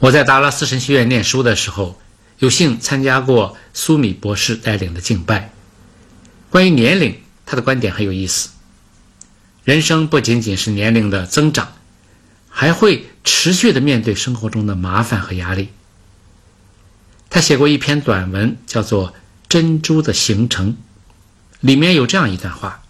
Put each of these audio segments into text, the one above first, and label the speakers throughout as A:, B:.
A: 我在达拉斯神学院念书的时候，有幸参加过苏米博士带领的敬拜。关于年龄，他的观点很有意思。人生不仅仅是年龄的增长，还会持续地面对生活中的麻烦和压力。他写过一篇短文，叫做《珍珠的形成》，里面有这样一段话：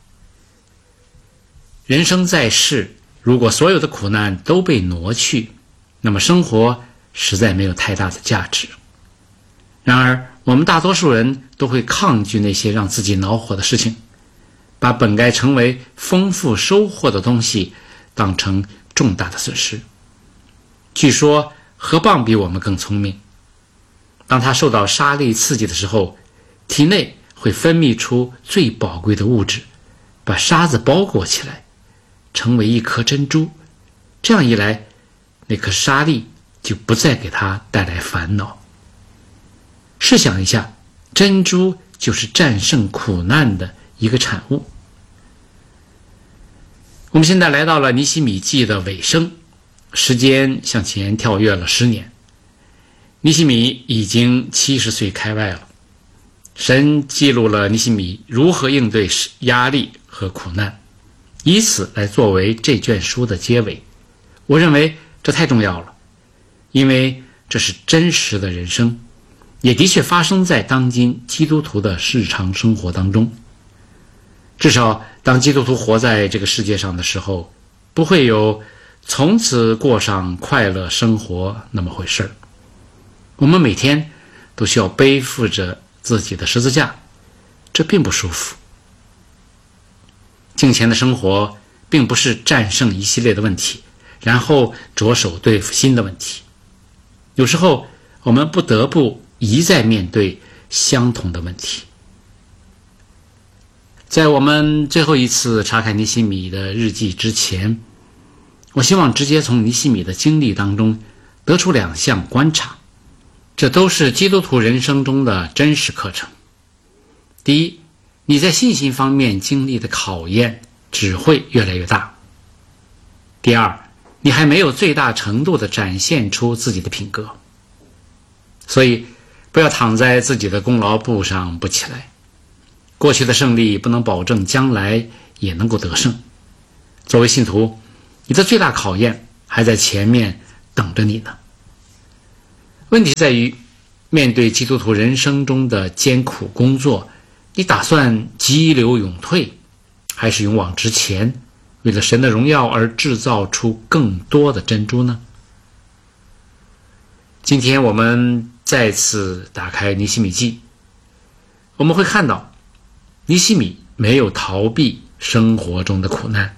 A: 人生在世，如果所有的苦难都被挪去，那么生活实在没有太大的价值。然而，我们大多数人都会抗拒那些让自己恼火的事情，把本该成为丰富收获的东西当成重大的损失。据说河蚌比我们更聪明，当它受到沙粒刺激的时候，体内会分泌出最宝贵的物质，把沙子包裹起来，成为一颗珍珠。这样一来，那颗沙粒就不再给它带来烦恼。试想一下，珍珠就是战胜苦难的一个产物。我们现在来到了尼希米记的尾声，时间向前跳跃了10年。尼希米已经70岁开外了。神记录了尼希米如何应对压力和苦难，以此来作为这卷书的结尾。我认为这太重要了，因为这是真实的人生，也的确发生在当今基督徒的日常生活当中。至少当基督徒活在这个世界上的时候，不会有从此过上快乐生活那么回事儿。我们每天都需要背负着自己的十字架，这并不舒服。敬虔的生活并不是战胜一系列的问题，然后着手对付新的问题。有时候我们不得不一再面对相同的问题。在我们最后一次查看尼希米的日记之前，我希望直接从尼希米的经历当中得出2项观察，这都是基督徒人生中的真实课程。第一，你在信心方面经历的考验只会越来越大。第二，你还没有最大程度地展现出自己的品格。所以不要躺在自己的功劳簿上不起来。过去的胜利不能保证将来也能够得胜。作为信徒，你的最大考验还在前面等着你呢。问题在于，面对基督徒人生中的艰苦工作，你打算急流勇退，还是勇往直前，为了神的荣耀而制造出更多的珍珠呢？今天我们再次打开尼希米记，我们会看到尼希米没有逃避生活中的苦难。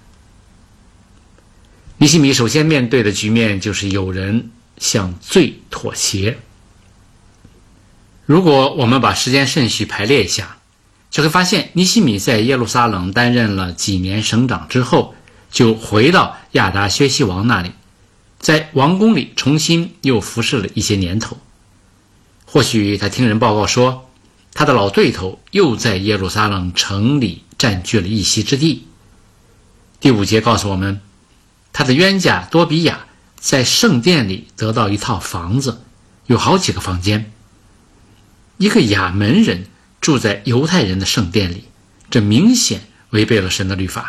A: 尼希米首先面对的局面就是有人向罪妥协。如果我们把时间顺序排列一下，就会发现尼希米在耶路撒冷担任了几年省长之后，就回到亚达薛西王那里，在王宫里重新又服侍了一些年头。或许他听人报告说，他的老对头又在耶路撒冷城里占据了一席之地。第5节告诉我们，他的冤家多比亚在圣殿里得到一套房子，有好几个房间。一个亚门人住在犹太人的圣殿里，这明显违背了神的律法。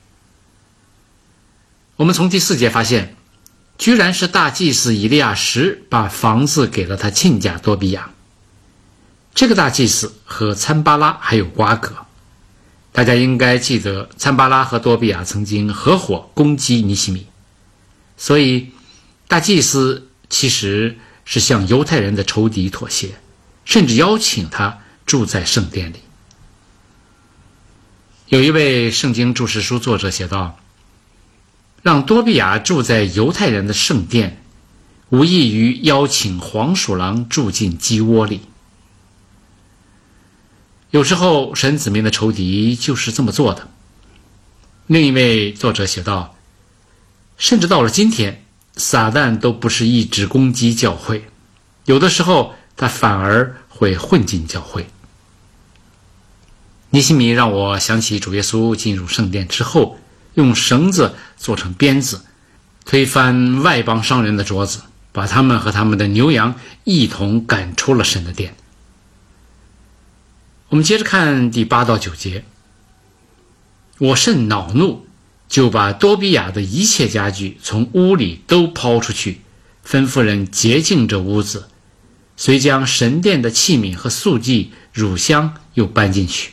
A: 我们从第4节发现，居然是大祭司以利亚实把房子给了他亲家多比亚。这个大祭司和参巴拉还有瓜葛，大家应该记得参巴拉和多比亚曾经合伙攻击尼希米，所以大祭司其实是向犹太人的仇敌妥协，甚至邀请他住在圣殿里。有一位圣经注释书作者写道，让多比亚住在犹太人的圣殿，无异于邀请黄鼠狼住进鸡窝里。有时候神子民的仇敌就是这么做的。另一位作者写道，甚至到了今天，撒旦都不是一直攻击教会，有的时候他反而会混进教会。尼希米让我想起主耶稣进入圣殿之后，用绳子做成鞭子，推翻外邦商人的桌子， 把他们和他们的牛羊一同赶出了神的殿。我们接着看第8到9节。我甚恼怒，就把多比亚的一切家具从屋里都抛出去，吩咐人洁净这屋子，遂将神殿的器皿和素祭、乳香又搬进去。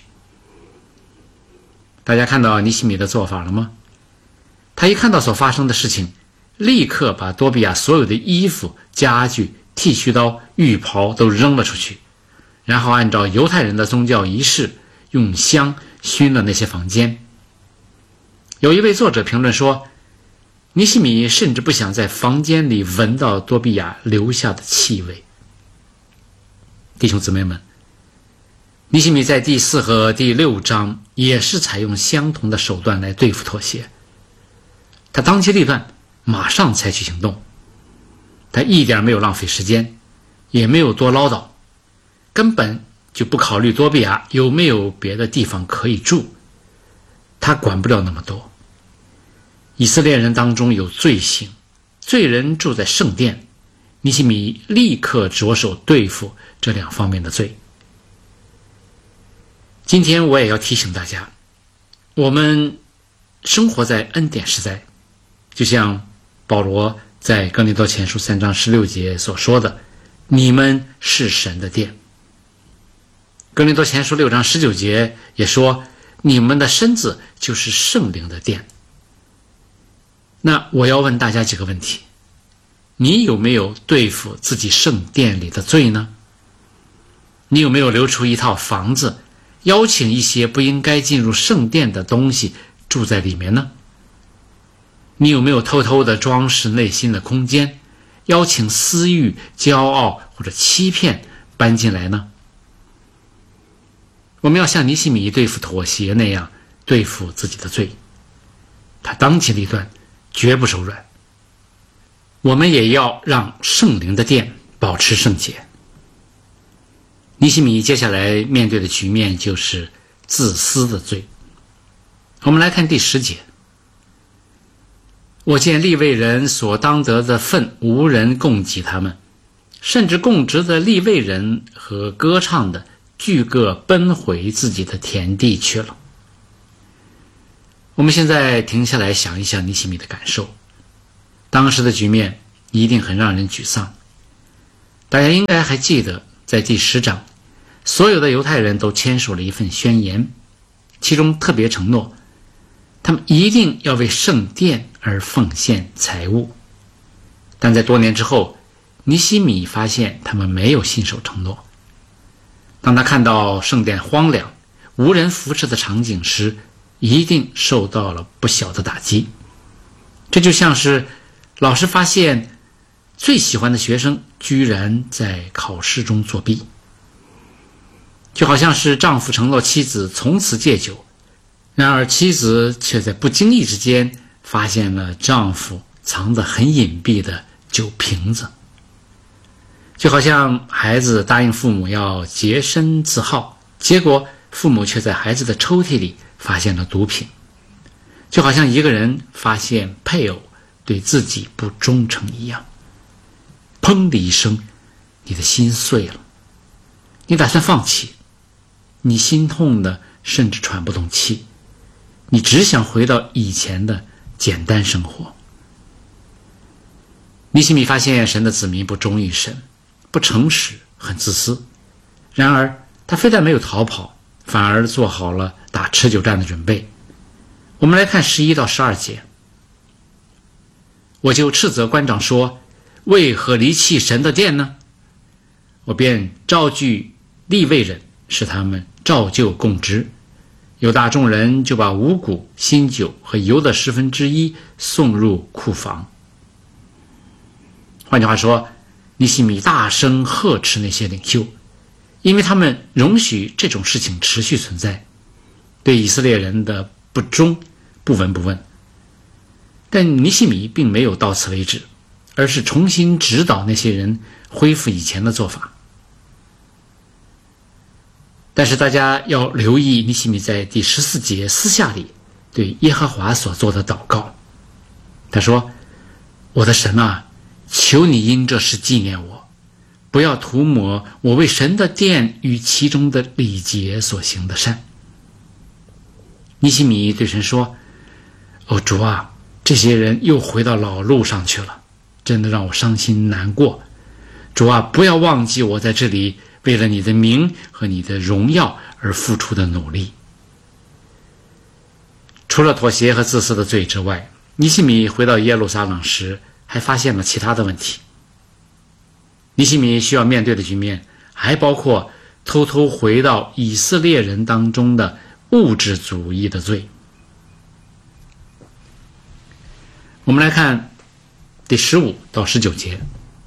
A: 大家看到尼希米的做法了吗？他一看到所发生的事情，立刻把多比亚所有的衣服、家具、剃须刀、浴袍都扔了出去，然后按照犹太人的宗教仪式，用香熏了那些房间。有一位作者评论说，尼希米甚至不想在房间里闻到多比亚留下的气味。弟兄姊妹们，尼希米在第4和第6章也是采用相同的手段来对付妥协。他当机立断，马上采取行动。他一点没有浪费时间，也没有多唠叨，根本就不考虑多比亚有没有别的地方可以住。他管不了那么多。以色列人当中有罪行，罪人住在圣殿，尼希米立刻着手对付这2方面的罪。今天我也要提醒大家，我们生活在恩典时代，就像保罗在哥林多前书3章16节所说的，你们是神的殿。哥林多前书6章19节也说，你们的身子就是圣灵的殿。那我要问大家几个问题：你有没有对付自己圣殿里的罪呢？你有没有留出一套房子，邀请一些不应该进入圣殿的东西住在里面呢？你有没有偷偷地装饰内心的空间，邀请私欲、骄傲或者欺骗搬进来呢？我们要像尼希米对付妥协那样对付自己的罪，他当机立断，绝不手软。我们也要让圣灵的殿保持圣洁。尼希米接下来面对的局面就是自私的罪。我们来看第10节。我见利未人所当得的分无人供给他们，甚至供职的利未人和歌唱的俱各奔回自己的田地去了。我们现在停下来想一想尼希米的感受，当时的局面一定很让人沮丧。大家应该还记得，在第10章，所有的犹太人都签署了一份宣言，其中特别承诺，他们一定要为圣殿而奉献财物。但在多年之后，尼希米发现他们没有信守承诺。当他看到圣殿荒凉、无人扶持的场景时，一定受到了不小的打击。这就像是老师发现最喜欢的学生居然在考试中作弊，就好像是丈夫承诺妻子从此戒酒，然而妻子却在不经意之间发现了丈夫藏得很隐蔽的酒瓶子。就好像孩子答应父母要洁身自好，结果父母却在孩子的抽屉里发现了毒品。就好像一个人发现配偶对自己不忠诚一样，砰的一声，你的心碎了，你打算放弃，你心痛的甚至喘不动气，你只想回到以前的简单生活。尼希米发现神的子民不忠于神，不诚实，很自私。然而他非但没有逃跑，反而做好了打持久战的准备。我们来看11到12节。我就斥责官长说，为何离弃神的殿呢？我便召聚利未人，使他们照旧供职。犹大众人就把五谷、新酒和油的1/10送入库房。换句话说，尼希米大声呵斥那些领袖，因为他们容许这种事情持续存在，对以色列人的不忠不闻不问。但尼希米并没有到此为止，而是重新指导那些人恢复以前的做法。但是大家要留意尼希米在第14节私下里对耶和华所做的祷告。他说，我的神啊， 求你因这事纪念我，不要涂抹我为神的殿与其中的礼节所行的善。尼希米对神说：哦，主啊，这些人又回到老路上去了，真的让我伤心难过。主啊，不要忘记我在这里为了你的名和你的荣耀而付出的努力。除了妥协和自私的罪之外，尼希米回到耶路撒冷时还发现了其他的问题。尼希米需要面对的局面还包括偷偷回到以色列人当中的物质主义的罪。我们来看第15到19节。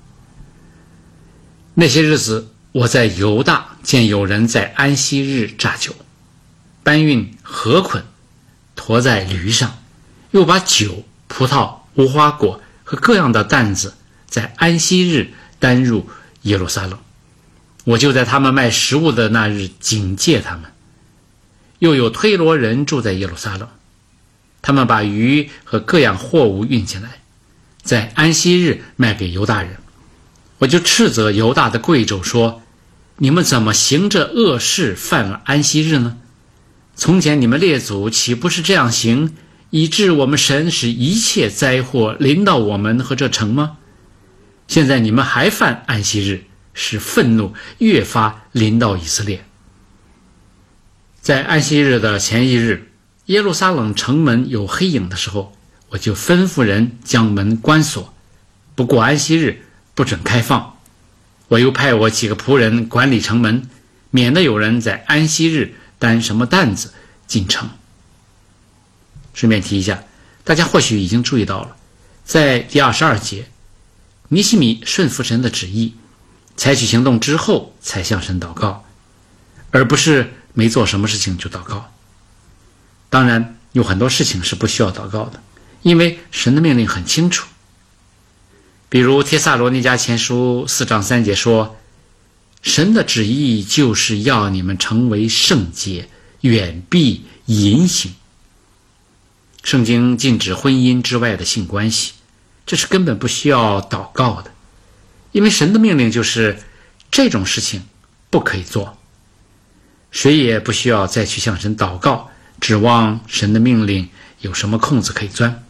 A: 那些日子，我在犹大见有人在安息日榨酒，搬运禾捆，驮在驴上，又把酒、葡萄、无花果和各样的担子在安息日担入耶路撒冷。我就在他们卖食物的那日警戒他们。又有推罗人住在耶路撒冷，他们把鱼和各样货物运进来，在安息日卖给犹大人。我就斥责犹大的贵胄说：你们怎么行这恶事，犯了安息日呢？从前你们列祖岂不是这样行，以致我们神使一切灾祸临到我们和这城吗？现在你们还犯安息日，使愤怒越发临到以色列。在安息日的前一日，耶路撒冷城门有黑影的时候，我就吩咐人将门关锁，不过安息日不准开放。我又派我几个仆人管理城门，免得有人在安息日担什么担子进城。顺便提一下，大家或许已经注意到了，在第22节，尼希米顺服神的旨意，采取行动之后才向神祷告，而不是没做什么事情就祷告。当然有很多事情是不需要祷告的，因为神的命令很清楚。比如帖撒罗尼迦前书4章3节说，神的旨意就是要你们成为圣洁，远避淫行。圣经禁止婚姻之外的性关系，这是根本不需要祷告的，因为神的命令就是这种事情不可以做。谁也不需要再去向神祷告，指望神的命令有什么空子可以钻。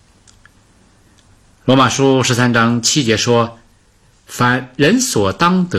A: 罗马书13章7节说，凡人所当得